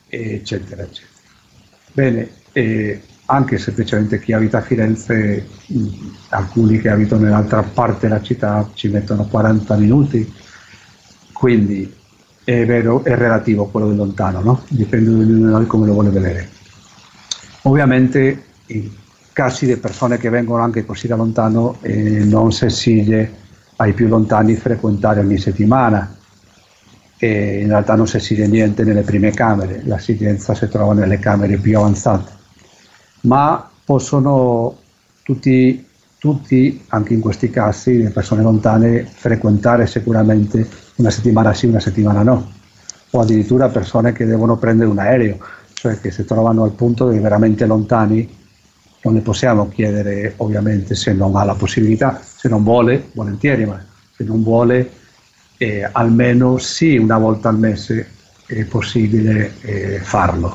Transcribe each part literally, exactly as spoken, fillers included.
eccetera, eccetera. Bene, eh, anche semplicemente chi abita a Firenze, mh, alcuni che abitano nell'altra parte della città ci mettono quaranta minuti, quindi è vero, è relativo quello del lontano, no? Dipende da ognuno di noi come lo vuole vedere. Ovviamente in casi di persone che vengono anche così da lontano eh, non si esige ai più lontani frequentare ogni settimana, e in realtà non si esige niente nelle prime camere, l'assistenza si trova nelle camere più avanzate, ma possono tutti, tutti, anche in questi casi, le persone lontane, frequentare sicuramente una settimana sì, una settimana no, o addirittura persone che devono prendere un aereo, cioè che si trovano al punto di veramente lontani. Non le possiamo chiedere, ovviamente, se non ha la possibilità, se non vuole, volentieri, ma se non vuole, eh, almeno sì, una volta al mese è possibile eh, farlo.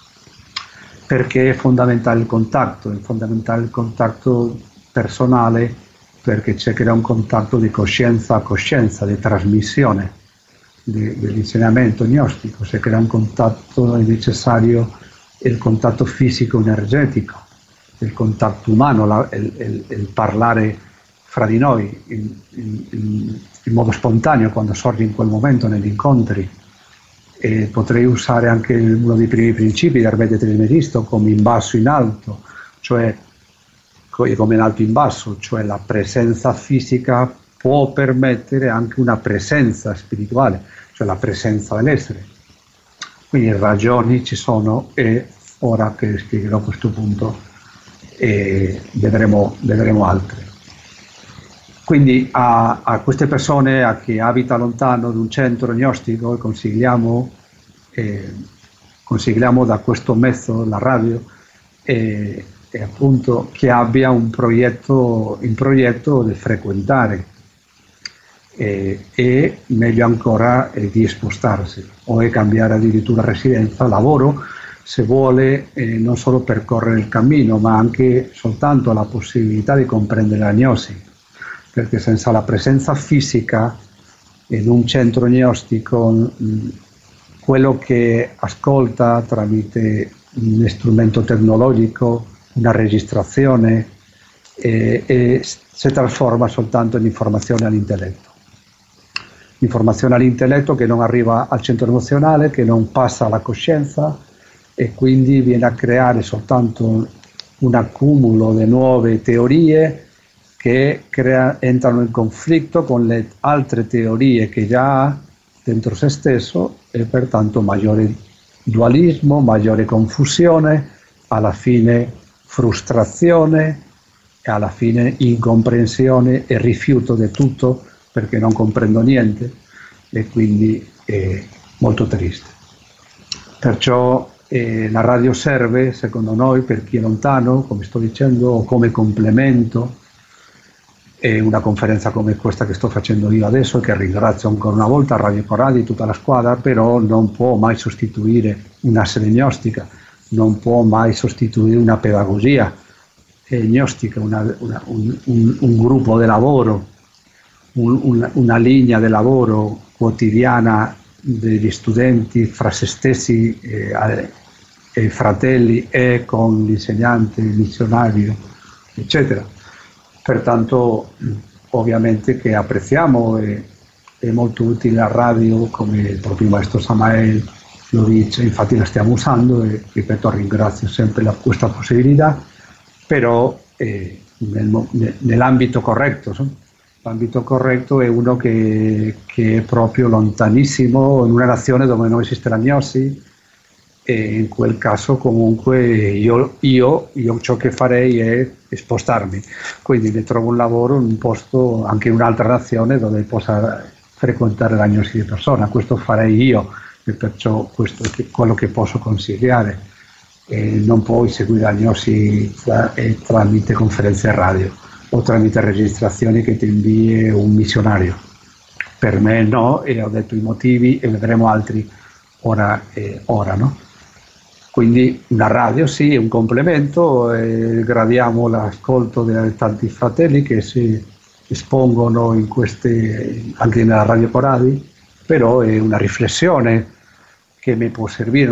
Perché è fondamentale il contatto, è fondamentale il contatto personale, perché c'è che un contatto di coscienza a coscienza, di trasmissione di, dell'insegnamento gnostico, se crea un contatto, è necessario il contatto fisico-energetico, il contatto umano, la, il, il, il parlare fra di noi in, in, in, in modo spontaneo quando sorge in quel momento negli incontri. E potrei usare anche uno dei primi principi del Vedete Trismegisto come in basso in alto, cioè come in alto in basso, cioè la presenza fisica può permettere anche una presenza spirituale, cioè la presenza dell'essere. Quindi ragioni ci sono, e ora che spiegherò questo punto e vedremo, vedremo altre. Quindi a, a queste persone, a chi abita lontano da un centro gnostico, consigliamo, eh, consigliamo da questo mezzo, la radio, eh, e appunto che abbia un progetto, in progetto di frequentare, eh, e meglio ancora eh, di spostarsi o di cambiare addirittura residenza, lavoro, se vuole, eh, non solo percorrere il cammino, ma anche soltanto la possibilità di comprendere la gnosi, perché senza la presenza fisica in un centro gnostico, mh, quello che ascolta tramite un strumento tecnologico, una registrazione, eh, eh, si trasforma soltanto in informazione all'intelletto. Informazione all'intelletto che non arriva al centro emozionale, che non passa alla coscienza, e quindi viene a creare soltanto un accumulo di nuove teorie che crea, entrano in conflitto con le altre teorie che già ha dentro se stesso, e pertanto maggiore dualismo, maggiore confusione, alla fine frustrazione, e alla fine incomprensione e rifiuto di tutto perché non comprendo niente, e quindi è molto triste. Perciò eh, la radio serve, secondo noi, per chi è lontano, come sto dicendo, o come complemento. E una conferenza come questa che sto facendo io adesso, che ringrazio ancora una volta Radio Corradi e tutta la squadra, però non può mai sostituire una sede gnostica, non può mai sostituire una pedagogia eh, gnostica, una, una, un, un, un gruppo di lavoro, un, un, una linea di lavoro quotidiana degli studenti fra se stessi e, e fratelli, e con l'insegnante, il missionario, eccetera. Pertanto ovviamente che apprezziamo, e è molto utile la radio, come il proprio maestro Samael lo dice, infatti la stiamo usando, e ripeto, ringrazio sempre la, questa possibilità, però eh, nel, nell'ambito corretto. So? L'ambito corretto è uno che, che è proprio lontanissimo, in una nazione dove non esiste la gnosi, e in quel caso comunque io, io, io ciò che farei è spostarmi, quindi ne trovo un lavoro in un posto, anche in un'altra nazione, dove possa frequentare la gnosi di persona. Questo farei io, e perciò questo è quello che posso consigliare. E non puoi seguire la gnosi tra, eh, tramite conferenze radio o tramite registrazioni che ti invii un missionario. Per me no, e ho detto i motivi, e vedremo altri ora, eh, ora no? Quindi una radio sì, è un complemento, eh, gradiamo l'ascolto di tanti fratelli che si espongono in queste, anche nella Radio Corradi, però è una riflessione che mi può servire.